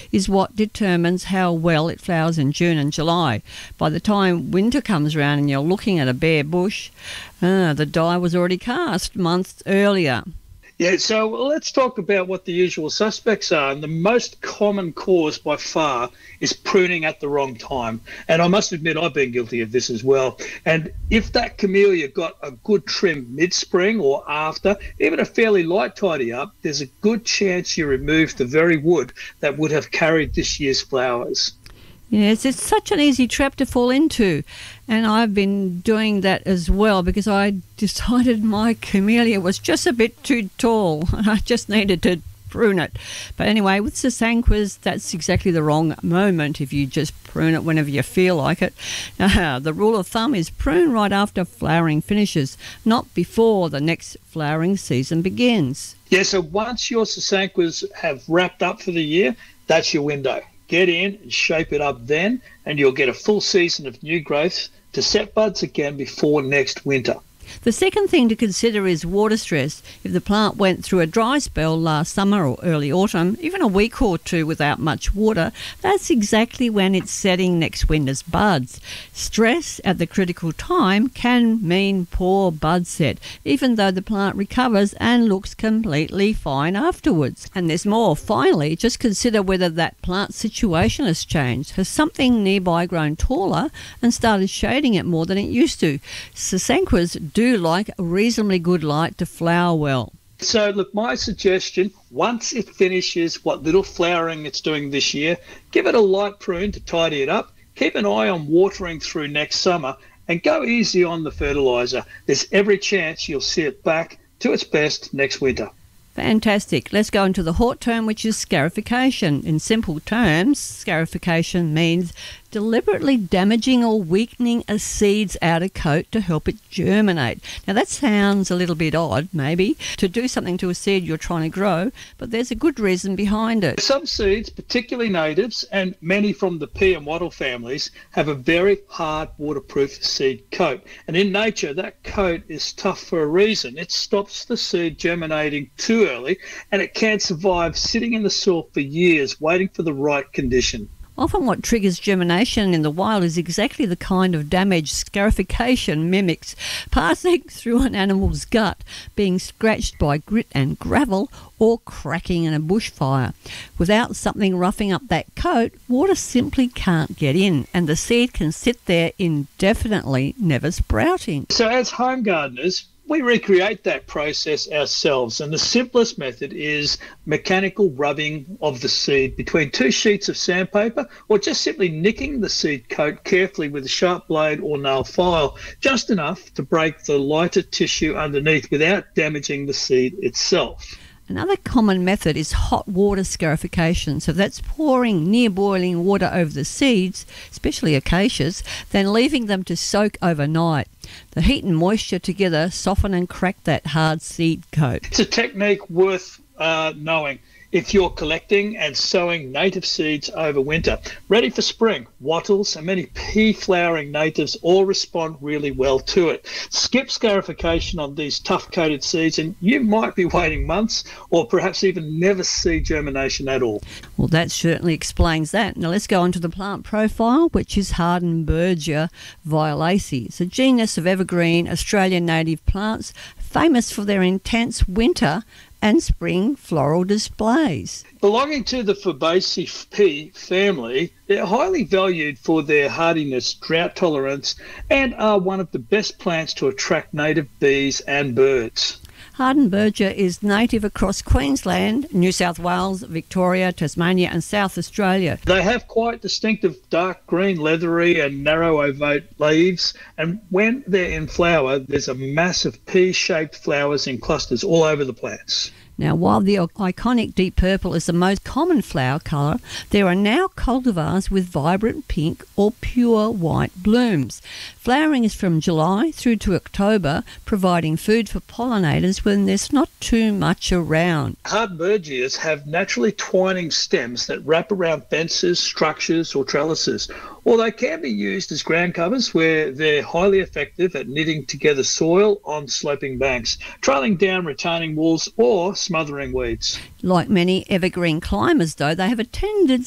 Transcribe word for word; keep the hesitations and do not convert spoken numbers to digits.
is what determines how well it flowers in June and July. By the time winter comes around and you're looking at a bare bush, uh, the die was already cast months earlier. Yeah, so let's talk about what the usual suspects are. And the most common cause by far is pruning at the wrong time. And I must admit, I've been guilty of this as well. And if that camellia got a good trim mid-spring or after, even a fairly light tidy up, there's a good chance you removed the very wood that would have carried this year's flowers. Yes, it's such an easy trap to fall into. And I've been doing that as well because I decided my camellia was just a bit too tall. I just needed to prune it. But anyway, with Sasanquas, that's exactly the wrong moment if you just prune it whenever you feel like it. Uh, the rule of thumb is prune right after flowering finishes, not before the next flowering season begins. Yeah, so once your Sasanquas have wrapped up for the year, that's your window. Get in and shape it up then, and you'll get a full season of new growth to set buds again before next winter. The second thing to consider is water stress. If the plant went through a dry spell last summer or early autumn, even a week or two without much water, that's exactly when it's setting next winter's buds. Stress at the critical time can mean poor bud set, even though the plant recovers and looks completely fine afterwards. And there's more. Finally, just consider whether that plant situation has changed. Has something nearby grown taller and started shading it more than it used to? Sasanquas do like a reasonably good light to flower well. So look, my suggestion, once it finishes what little flowering it's doing this year, give it a light prune to tidy it up, keep an eye on watering through next summer, and go easy on the fertiliser. There's every chance you'll see it back to its best next winter. Fantastic. Let's go into the hot term, which is scarification. In simple terms, scarification means deliberately damaging or weakening a seed's outer coat to help it germinate. Now that sounds a little bit odd, maybe, to do something to a seed you're trying to grow, but there's a good reason behind it. Some seeds, particularly natives and many from the pea and wattle families, have a very hard waterproof seed coat. And in nature, that coat is tough for a reason. It stops the seed germinating too early, and it can't survive sitting in the soil for years waiting for the right condition. Often what triggers germination in the wild is exactly the kind of damage scarification mimics, passing through an animal's gut, being scratched by grit and gravel, or cracking in a bushfire. Without something roughing up that coat, water simply can't get in, and the seed can sit there indefinitely, never sprouting. So as home gardeners, we recreate that process ourselves, and the simplest method is mechanical rubbing of the seed between two sheets of sandpaper, or just simply nicking the seed coat carefully with a sharp blade or nail file, just enough to break the lighter tissue underneath without damaging the seed itself. Another common method is hot water scarification. So that's pouring near boiling water over the seeds, especially acacias, then leaving them to soak overnight. The heat and moisture together soften and crack that hard seed coat. It's a technique worth uh, knowing if you're collecting and sowing native seeds over winter. Ready for spring, wattles and many pea flowering natives all respond really well to it. Skip scarification on these tough coated seeds and you might be waiting months or perhaps even never see germination at all. Well, that certainly explains that. Now let's go on to the plant profile, which is Hardenbergia violacea. It's a genus of evergreen Australian native plants famous for their intense winter and spring floral displays. Belonging to the Fabaceae pea family, they're highly valued for their hardiness, drought tolerance, and are one of the best plants to attract native bees and birds. Hardenbergia is native across Queensland, New South Wales, Victoria, Tasmania and South Australia. They have quite distinctive dark green, leathery and narrow ovate leaves, and when they're in flower, there's a mass of pea-shaped flowers in clusters all over the plants. Now, while the iconic deep purple is the most common flower colour, there are now cultivars with vibrant pink or pure white blooms. Flowering is from July through to October, providing food for pollinators when there's not too much around. Hardenbergias have naturally twining stems that wrap around fences, structures or trellises, or they can be used as ground covers where they're highly effective at knitting together soil on sloping banks, trailing down retaining walls or smothering weeds. Like many evergreen climbers, though, they have a tendency